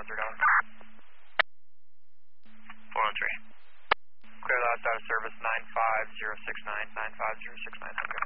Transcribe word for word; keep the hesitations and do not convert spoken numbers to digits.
hazard out. four one three. Clear last out of service nine five zero six nine, nine five zero six nine, thank you.